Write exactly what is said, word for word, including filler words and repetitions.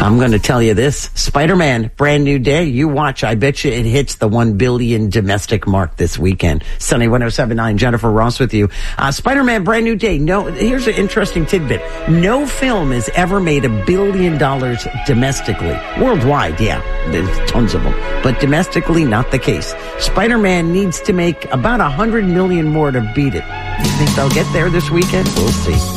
I'm going to tell you this. Spider-Man, brand new day. You watch. I bet you it hits the one billion domestic mark this weekend. Sunny one oh seven point nine, Jennifer Ross with you. Uh, Spider-Man, brand new day. No, here's an interesting tidbit. No film has ever made a billion dollars domestically. Worldwide, yeah, there's tons of them. But domestically, not the case. Spider-Man needs to make about one hundred million more to beat it. You think they'll get there this weekend? We'll see.